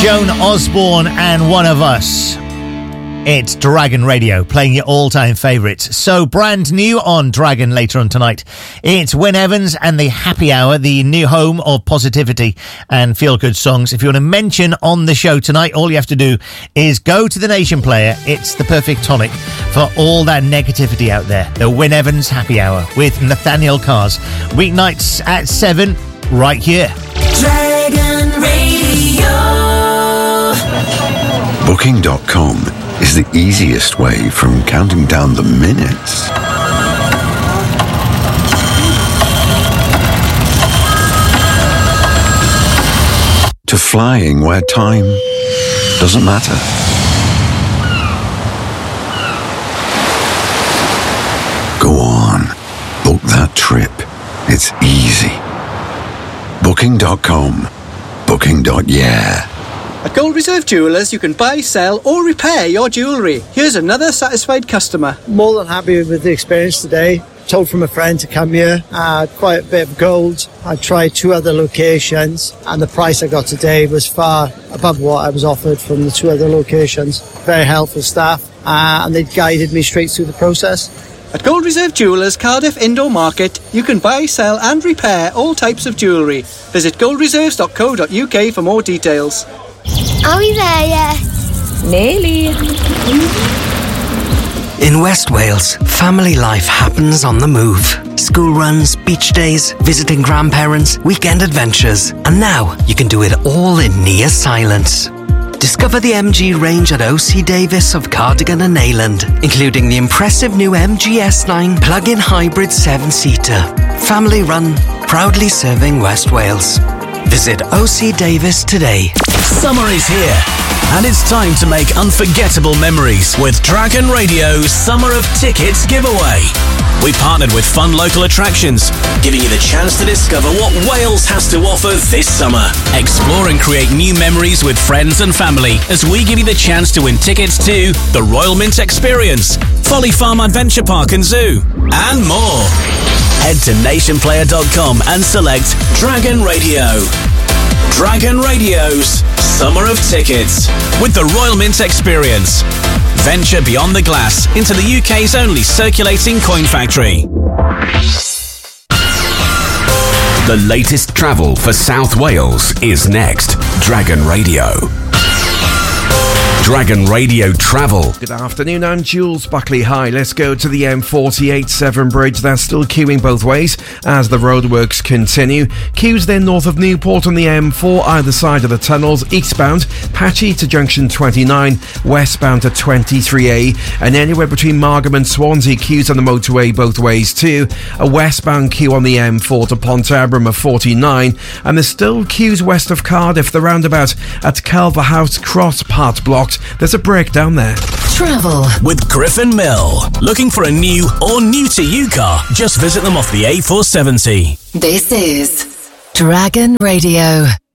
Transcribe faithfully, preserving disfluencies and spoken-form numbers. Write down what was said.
Joan Osborne and One of Us. It's Dragon Radio, playing your all-time favourites. So brand new on Dragon later on tonight. It's Wyn Evans and the Happy Hour, the new home of positivity and feel-good songs. If you want to mention on the show tonight, all you have to do is go to the Nation Player. It's the perfect tonic for all that negativity out there. The Wyn Evans Happy Hour with Nathaniel Cars. Weeknights at seven, right here. Dragon Radio. Booking dot com is the easiest way from counting down the minutes to flying where time doesn't matter. Go on, book that trip. It's easy. Booking dot com. Booking. Yeah. At Gold Reserve Jewellers, you can buy, sell or repair your jewellery. Here's another satisfied customer. More than happy with the experience today. Told from a friend to come here. I had quite a bit of gold. I tried two other locations and the price I got today was far above what I was offered from the two other locations. Very helpful staff uh, and they guided me straight through the process. At Gold Reserve Jewellers, Cardiff Indoor Market, you can buy, sell and repair all types of jewellery. Visit gold reserves dot co dot uk for more details. Are we there yet? Nearly. In West Wales, family life happens on the move. School runs, beach days, visiting grandparents, weekend adventures. And now you can do it all in near silence. Discover the M G range at O C Davis of Cardigan and Neyland, including the impressive new M G S nine plug-in hybrid seven-seater. Family run, proudly serving West Wales. Visit O C Davis today. Summer is here, and it's time to make unforgettable memories with Dragon Radio's Summer of Tickets giveaway. We partnered with fun local attractions, giving you the chance to discover what Wales has to offer this summer. Explore and create new memories with friends and family as we give you the chance to win tickets to the Royal Mint Experience, Folly Farm Adventure Park and Zoo, and more. Head to nation player dot com and select Dragon Radio. Dragon Radio's Summer of Tickets with the Royal Mint Experience. Venture beyond the glass into the U K's only circulating coin factory. The latest travel for South Wales is next. Dragon Radio. Dragon Radio Travel. Good afternoon, I'm Jules Buckley. Hi, let's go to the M forty-eight Severn Bridge. That's still queuing both ways as the roadworks continue. Queues then north of Newport on the M four, either side of the tunnels. Eastbound, patchy to junction twenty-nine, westbound to twenty-three A, and anywhere between Margam and Swansea, queues on the motorway both ways too. A westbound queue on the M four to Pontarbraham of forty-nine, and there's still queues west of Cardiff, the roundabout at Calverhouse Cross part blocked. There's a breakdown there. Travel with Griffin Mill. Looking for a new or new to you car? Just visit them off the A four seventy. This is Dragon Radio.